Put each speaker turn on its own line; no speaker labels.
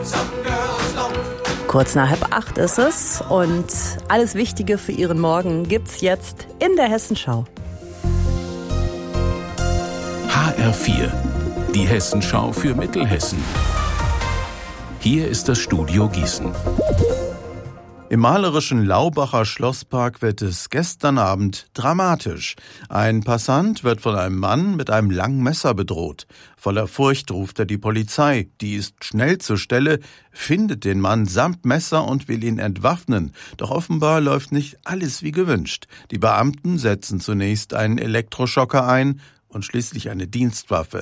Kurz nach 7:30 ist es und alles Wichtige für Ihren Morgen gibt's jetzt in der Hessenschau.
HR4, die Hessenschau für Mittelhessen. Hier ist das Studio Gießen.
Im malerischen Laubacher Schlosspark wird es gestern Abend dramatisch. Ein Passant wird von einem Mann mit einem langen Messer bedroht. Voller Furcht ruft er die Polizei. Die ist schnell zur Stelle, findet den Mann samt Messer und will ihn entwaffnen. Doch offenbar läuft nicht alles wie gewünscht. Die Beamten setzen zunächst einen Elektroschocker ein und schließlich eine Dienstwaffe.